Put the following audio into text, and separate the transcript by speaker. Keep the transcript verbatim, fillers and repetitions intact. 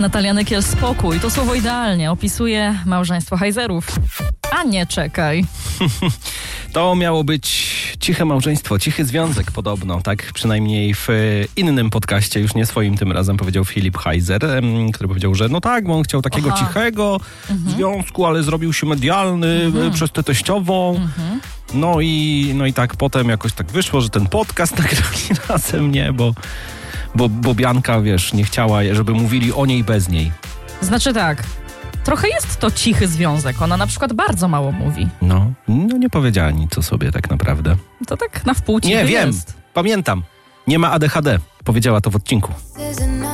Speaker 1: Natalia Nykiel, spokój. To słowo idealnie opisuje małżeństwo Heiserów. A nie, czekaj.
Speaker 2: To miało być ciche małżeństwo, cichy związek podobno. Tak przynajmniej w innym podcaście, już nie swoim tym razem, powiedział Filip Heiser, który powiedział, że no tak, bo on chciał takiego Aha. cichego mhm. związku, ale zrobił się medialny mhm. przez tę teściową. Mhm. No i, no i tak potem jakoś tak wyszło, że ten podcast nagrali razem, nie, bo, bo, bo Bianka, wiesz, nie chciała, żeby mówili o niej bez niej.
Speaker 1: Znaczy tak, trochę jest to cichy związek. Ona na przykład bardzo mało mówi.
Speaker 2: No, no nie powiedziała nic o sobie tak naprawdę.
Speaker 1: To tak na wpół cichy
Speaker 2: Nie, wiem,
Speaker 1: jest.
Speaker 2: Pamiętam. Nie ma A D H D. Powiedziała to w odcinku.